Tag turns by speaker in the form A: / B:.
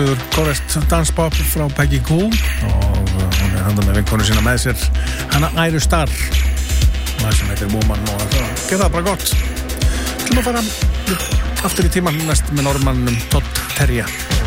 A: Korrekt danspop frá Peggy Gou og hún handan með vinkonu sína með sér hana Æru Starr og það sem heitir Woman og það gerða það bara gott. Við ætlum að fara aftur í tíman næst með Norðmannum Todd Terje.